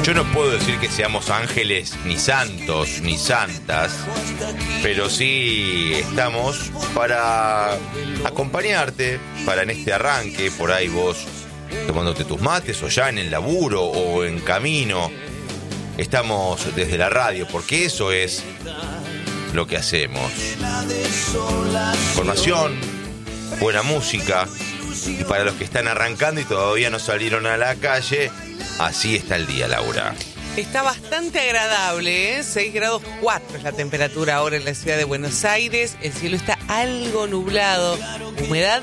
Yo no puedo decir que seamos ángeles, ni santos, ni santas, pero sí estamos para acompañarte, para en este arranque, por ahí vos tomándote tus mates, o ya en el laburo, o en camino. Estamos desde la radio, porque eso es lo que hacemos. Información, buena música, y para los que están arrancando y todavía no salieron a la calle, así está el día, Laura. Está bastante agradable, ¿eh? 6 grados 4 es la temperatura ahora en la ciudad de Buenos Aires. El cielo está algo nublado, humedad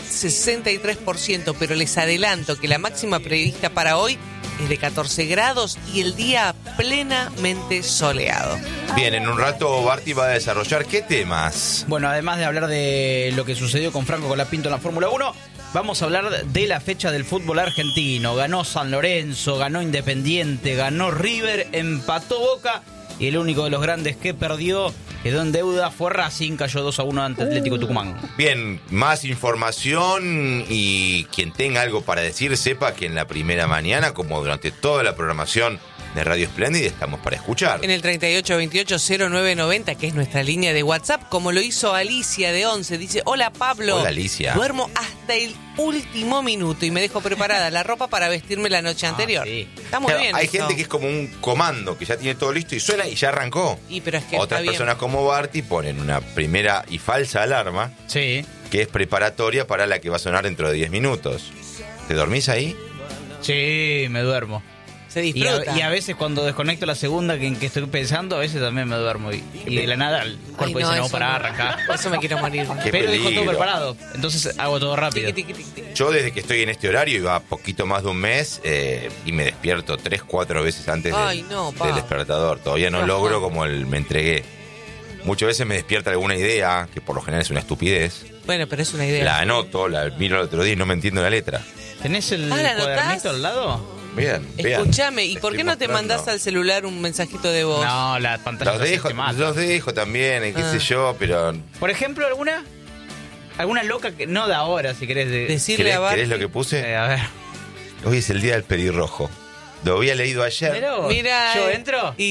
63%, pero les adelanto que la máxima prevista para hoy es de 14 grados y el día plenamente soleado. Bien, en un rato Barty va a desarrollar ¿qué temas? Bueno, además de hablar de lo que sucedió con Franco Colapinto en la Fórmula 1, vamos a hablar de la fecha del fútbol argentino. Ganó San Lorenzo, ganó Independiente, ganó River, empató Boca y el único de los grandes que perdió, quedó en deuda, fue Racing, cayó 2-1 ante Atlético Tucumán. Bien, más información y quien tenga algo para decir sepa que en la primera mañana, como durante toda la programación de Radio Espléndida, estamos para escuchar. En el 3828-0990, que es nuestra línea de WhatsApp, como lo hizo Alicia de 11, dice: hola Pablo. Hola Alicia. Duermo hasta el último minuto y me dejo preparada la ropa para vestirme la noche anterior. Sí. Está muy Claro, bien. hay eso. gente que es como un comando, que ya tiene todo listo y suena y ya arrancó. Y pero es que Otras está personas como Barty ponen una primera y falsa alarma Sí, que es preparatoria para la que va a sonar dentro de 10 minutos. ¿Te dormís ahí? sí, me duermo. Se Y disfruta. a veces cuando desconecto la segunda en que estoy pensando, a veces también me duermo. Y de la nada el cuerpo dice, no, eso para no. arrancar. Por eso me quiero morir. Qué Pero dejo todo peligro. preparado, entonces hago todo rápido. Tiqui, tiqui, tiqui, tiqui. Yo desde que estoy en este horario, iba poquito más de un mes, y me despierto 3-4 veces antes Ay, no, pa. del despertador. Todavía no Ajá. logro como el me entregué. Muchas veces me despierta alguna idea, que por lo general es una estupidez. Bueno, pero es una idea. La anoto, la miro el otro día y no me entiendo la letra. ¿Tenés el ¿la anotás? cuadernito al lado? Bien, vean. Escúchame, ¿y por Estoy qué no te mostrando. mandás al celular un mensajito de voz? No, la pantalla Los no se dejo, te mata. los dejo también, qué Ah. sé yo, pero... Por ejemplo, alguna loca que no de ahora, si querés. Decirle ¿Querés, a Barty. querés lo que puse? A ver. Hoy es el día del pelirrojo. Lo había leído ayer. Pero, Mira, ¿yo entro? Y